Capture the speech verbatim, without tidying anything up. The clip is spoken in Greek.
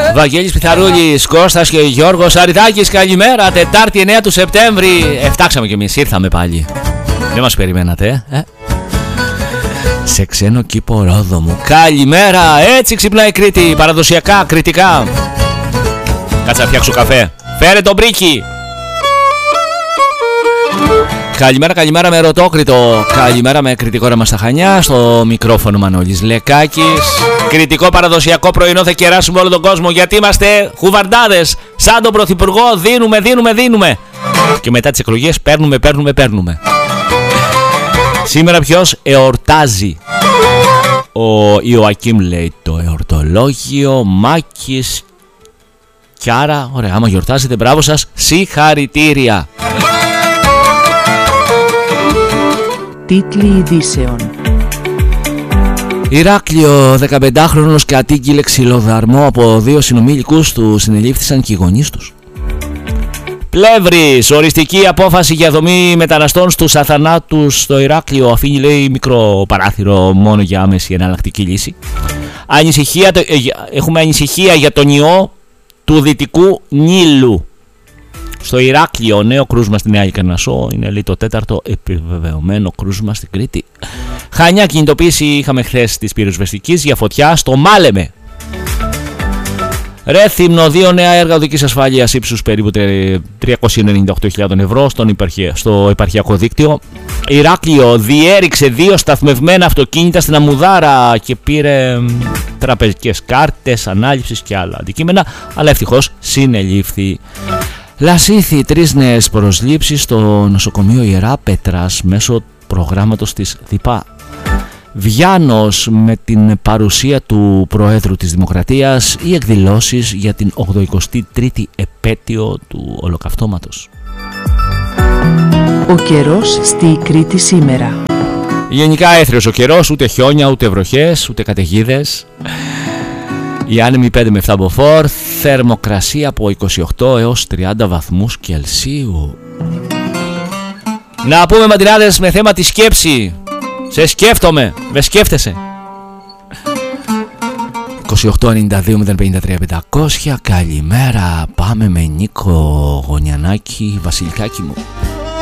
Βαγγέλης Πιθαρούλης, Κώστας και Γιώργος Αριδάκης, καλημέρα. Τετάρτη εννέα του Σεπτέμβρη. Εφτάξαμε κι εμείς, ήρθαμε πάλι. Δεν μας περιμένατε, ε? Σε ξένο κήπο Ρόδομου. Καλημέρα, έτσι ξυπνάει η Κρήτη. Παραδοσιακά, κριτικά. Κάτσε να φτιάξω καφέ. Φέρε το μπρίκι. Καλημέρα, καλημέρα με Ρωτόκριτο. Καλημέρα με κριτικό ρέμα στα Χανιά. Στο μικρόφωνο Μανώλης Λεκάκης. Κριτικό παραδοσιακό πρωινό, θα κεράσουμε όλο τον κόσμο. Γιατί είμαστε χουβαρντάδες. Σαν τον Πρωθυπουργό, δίνουμε, δίνουμε, δίνουμε. Και μετά τις εκλογές παίρνουμε, παίρνουμε, παίρνουμε. Σήμερα ποιος εορτάζει? Ο Ιωακίμ λέει το εορτολόγιο. Μάκης Κιάρα. Ωραία, άμα γιορτάζετε, μπράβο σας. Συγχαρητήρια. Τίτλοι ειδήσεων. Ηράκλειο, δεκαπεντάχρονος κατήγγειλε ξυλοδαρμό από δύο συνομήλικους του, συνελήφθησαν και οι γονείς τους. Πλεύρης, οριστική απόφαση για δομή μεταναστών στους αθανάτους στο Ηράκλειο. Αφήνει, λέει, μικρό παράθυρο μόνο για άμεση εναλλακτική λύση. Ανησυχία, έχουμε ανησυχία για τον ιό του Δυτικού Νείλου. Στο Ηράκλειο, νέο κρούσμα στη Νέα Ικαρνασσό. Είναι, λέει, το τέταρτο επιβεβαιωμένο κρούσμα στην Κρήτη. Χανιά, κινητοποίηση είχαμε χθες της πυροσβεστικής για φωτιά στο Μάλεμε. Ρέθυμνο, δύο νέα έργα οδικής ασφάλειας ύψους περίπου τριακόσιες ενενήντα οκτώ χιλιάδες ευρώ στον υπαρχία, στο επαρχιακό δίκτυο. Ηράκλειο, διέριξε δύο σταθμευμένα αυτοκίνητα στην Αμμουδάρα και πήρε τραπεζικές κάρτες ανάληψης και άλλα αντικείμενα, αλλά ευτυχώς συνελήφθη. Λασίθι, τρεις νέες προσλήψεις στο νοσοκομείο Ιερά Πέτρας μέσω προγράμματος της ΔΥΠΑ. Βιάνος, με την παρουσία του Προέδρου της Δημοκρατίας, οι εκδηλώσεις για την ογδοηκοστή τρίτη επέτειο του Ολοκαυτώματος. Ο καιρός στη Κρήτη σήμερα. Γενικά έθριος ο καιρός, ούτε χιόνια, ούτε βροχές, ούτε καταιγίδες. Οι άνεμοι πέντε με επτά μποφόρ, θερμοκρασία από είκοσι οκτώ έως τριάντα βαθμούς Κελσίου. Να πούμε, μαντινάδες, με θέμα τη σκέψη. Σε σκέφτομαι, με σκέφτεσαι. είκοσι οκτώ ενενήντα δύο μηδέν πενήντα τρία πεντακόσια. Καλημέρα, πάμε με Νίκο Γωνιανάκη, Βασιλικάκι μου.